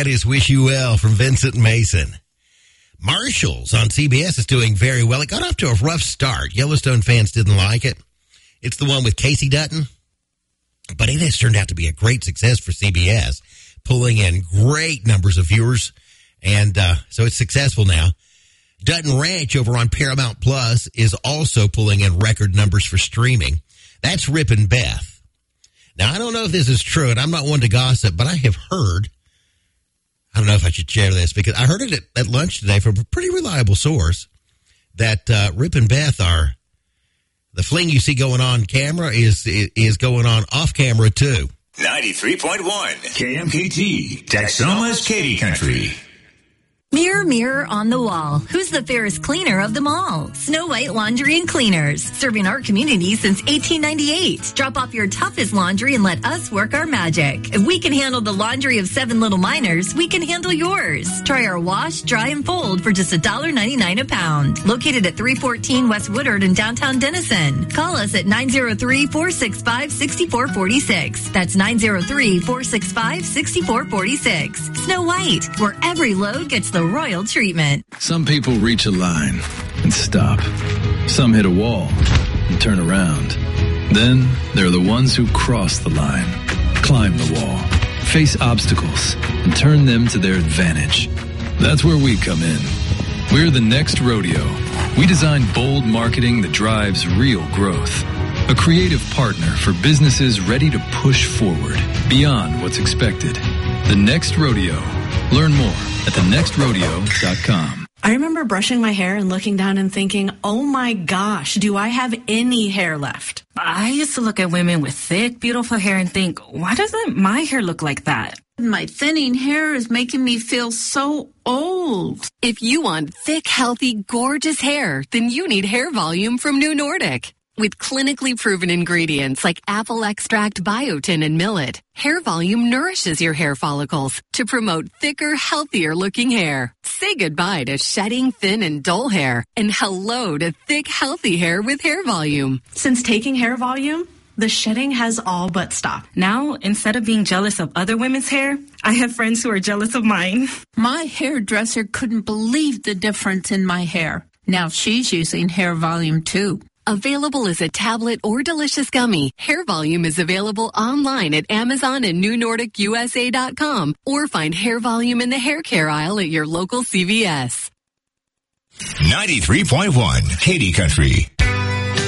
That is Wish You Well from Vincent Mason. Marshalls on CBS is doing very well. It got off to a rough start. Yellowstone fans didn't like it. It's the one with Casey Dutton. But it has turned out to be a great success for CBS, pulling in great numbers of viewers. And so it's successful now. Dutton Ranch over on Paramount Plus is also pulling in record numbers for streaming. That's Rip and Beth. Now, I don't know if this is true, and I'm not one to gossip, but I have heard, I don't know if I should share this, because I heard it at lunch today from a pretty reliable source, that Rip and Beth are, the fling you see going on camera is going on off camera, too. 93.1 KMKT, Texoma's Katy Country. Mirror, mirror on the wall. Who's the fairest cleaner of them all? Snow White Laundry and Cleaners. Serving our community since 1898. Drop off your toughest laundry and let us work our magic. If we can handle the laundry of 7 little miners, we can handle yours. Try our wash, dry, and fold for just $1.99 a pound. Located at 314 West Woodard in downtown Denison. Call us at 903-465-6446. That's 903-465-6446. Snow White, where every load gets the royal treatment. Some people reach a line and stop. Some hit a wall and turn around. Then there are the ones who cross the line, climb the wall, face obstacles, and turn them to their advantage. That's where we come in. We're the Next Rodeo. We design bold marketing that drives real growth. A creative partner for businesses ready to push forward beyond what's expected. The Next Rodeo. Learn more at thenextrodeo.com. I remember brushing my hair and looking down and thinking, oh my gosh, do I have any hair left? I used to look at women with thick, beautiful hair and think, why doesn't my hair look like that? My thinning hair is making me feel so old. If you want thick, healthy, gorgeous hair, then you need Hair Volume from New Nordic. With clinically proven ingredients like apple extract, biotin, and millet, Hair Volume nourishes your hair follicles to promote thicker, healthier-looking hair. Say goodbye to shedding, thin, and dull hair, and hello to thick, healthy hair with Hair Volume. Since taking Hair Volume, the shedding has all but stopped. Now, instead of being jealous of other women's hair, I have friends who are jealous of mine. My hairdresser couldn't believe the difference in my hair. Now she's using Hair Volume too. Available as a tablet or delicious gummy, Hair Volume is available online at Amazon and NewNordicUSA.com, or find Hair Volume in the hair care aisle at your local CVS. 93.1 Katy Country.